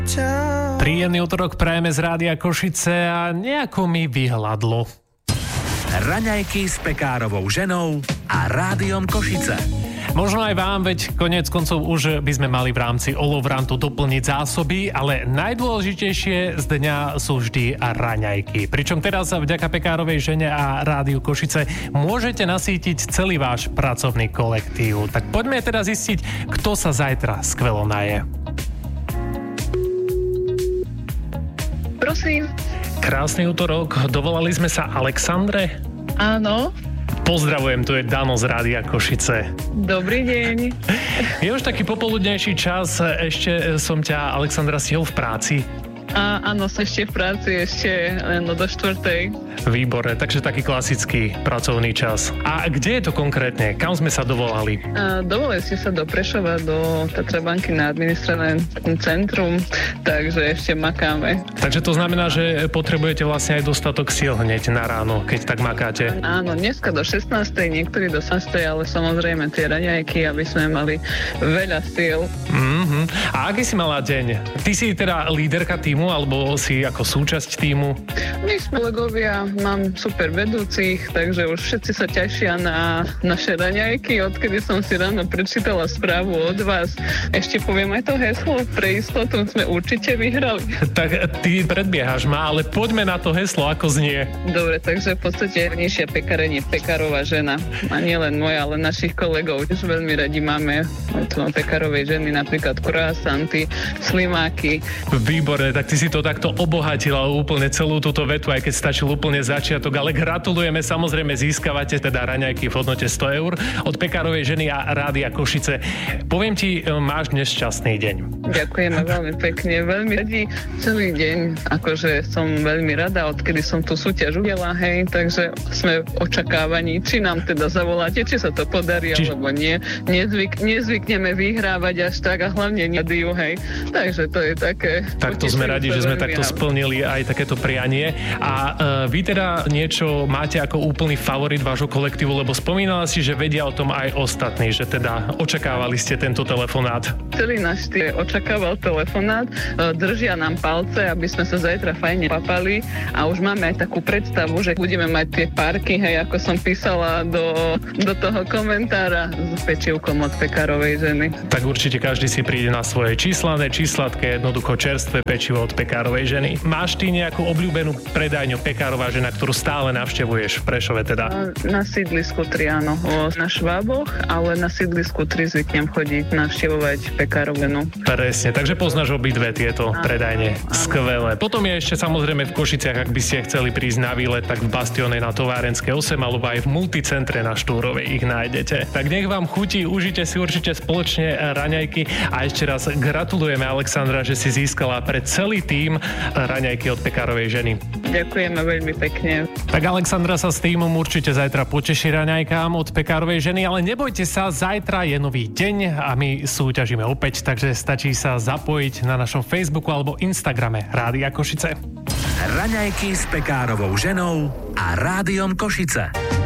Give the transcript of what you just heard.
Príjemný útorok prajeme z Rádia Košice a nejako mi vyhladlo. Raňajky s Pekárovou ženou a Rádiom Košice. Možno aj vám, veď koniec koncov už by sme mali v rámci Olovrantu doplniť zásoby, ale najdôležitejšie z dňa sú vždy raňajky. Pričom teraz vďaka Pekárovej žene a Rádiu Košice môžete nasýtiť celý váš pracovný kolektív. Tak poďme teda zistiť, kto sa zajtra skvelo naje. Prosím. Krásny útorok, dovolali sme sa Alexandre? Áno. Pozdravujem, tu je Dano z Rádia Košice. Dobrý deň. Je už taký popoludnejší čas, ešte som ťa, Alexandra, stihol v práci? Áno, som ešte v práci, ešte len do 4:00. Výborné, takže taký klasický pracovný čas. A kde je to konkrétne? Kam sme sa dovolali? Dovolili ste sa do Prešova, do Tatrabanky na administratívne centrum, takže ešte makáme. Takže to znamená, že potrebujete vlastne aj dostatok síl hneď na ráno, keď tak makáte? Áno, dneska do 16:00, niektorí do 18:00, ale samozrejme tie raňajky, aby sme mali veľa síl. A aký si mala deň? Ty si teda líderka tímu, alebo si ako súčasť tímu? My sme kolegovia, mám super vedúcich, takže už všetci sa tešia na naše raňajky, odkedy som si ráno prečítala správu od vás. Ešte poviem aj to heslo, pre istotu sme určite vyhrali. Tak ty predbiehaš ma, ale poďme na to heslo, ako znie. Dobre, takže v podstate nižšia pekárenie, Pekárová žena. A nie len moja, ale našich kolegov. Už veľmi radi máme od Pekárovej ženy napríklad kruasanty, slimáky. Výborné, tak ty si to takto obohatila úplne celú túto vetu, aj keď stačil úplne začiatok, ale gratulujeme, samozrejme získavate teda raňajky v hodnote 100 eur od Pekárovej ženy a Rádia Košice. Poviem ti, máš dnes šťastný deň. Ďakujeme veľmi pekne, veľmi radi celý deň, akože som veľmi rada, odkedy som tú súťaž udiela, hej, takže sme v očakávaní, či nám teda zavoláte, či sa to podarí, alebo nie. Nezvykneme vyhrávať až tak a hlavne nediu, hej. Takže to je také... Takto sme radi, že sme takto splnili aj takéto prianie. A vy teda niečo máte ako úplný favorit vášho kolektívu, lebo spomínala si, že vedia o tom aj ostatní, že teda očakávali ste tento telefonát. Celý náš tým očakával telefonát, držia nám palce, aby sme sa zajtra fajne papali a už máme aj takú predstavu, že budeme mať tie párky, hej, ako som písala do toho komentára s pečivkom od Pekárovej ženy. Tak určite každý si príde na svoje číslatké, jednoducho čerstvé pečivo od Pekárovej ženy. Máš ty nejakú obľúbenú predajňu Pekárová žena, ktorú stále navštevuješ v Prešove teda? Na sídlisku 3, áno, na Šváboch, ale na sídlisku 3 zvyknem chodiť navštevovať Pekárovenu. Presne, takže poznáš obidve tieto predajne. Skvelé. Potom je ešte samozrejme v Košiciach, ak by ste chceli prísť na výlet, tak v Bastione na Továrenské 8 alebo aj v multicentre na Štúrovej ich nájdete. Tak nech vám chutí, užite si určite spoločne raňajky a ešte raz gratulujeme, Alexandra, že si získala pre celý tím raňajky od Pekárovej ženy. Ďakujeme veľmi pekne. Tak Alexandra sa s týmom určite zajtra poteší raňajkám od Pekárovej ženy, ale nebojte sa, zajtra je nový deň a my súťažíme opäť, takže stačí sa zapojiť na našom Facebooku alebo Instagrame Rádia Košice. Raňajky s Pekárovou ženou a Rádiom Košice.